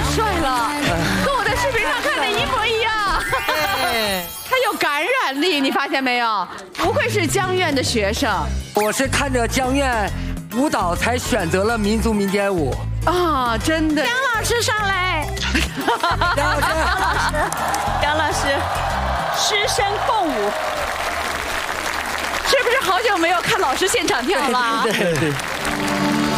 帅了，跟我在视频上看的一模一样。他有感染力，你发现没有？不愧是江院的学生。 我是看着江院舞蹈才选择了民族民间舞。 啊，真的。 杨老师上来， 杨老师，师生共舞，是不是好久没有看老师现场跳了？ 对。